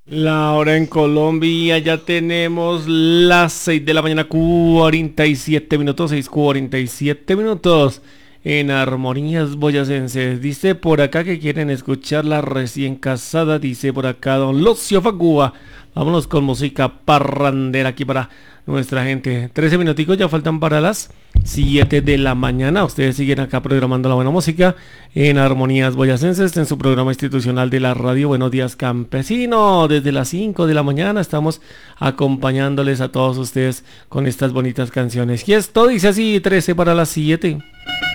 La hora en Colombia, ya tenemos las 6 de la mañana, 47 minutos, 6:47 minutos. En Armonías Boyacenses, dice por acá que quieren escuchar la recién casada, dice por acá don Locio Fagúa. Vámonos con música parrandera aquí para nuestra gente. 13 minuticos ya faltan para las 7 de la mañana. Ustedes siguen acá programando la buena música en Armonías Boyacenses, en su programa institucional de la radio Buenos Días Campesino. Desde las 5 de la mañana estamos acompañándoles a todos ustedes con estas bonitas canciones. Y esto dice así, 13 para las 7.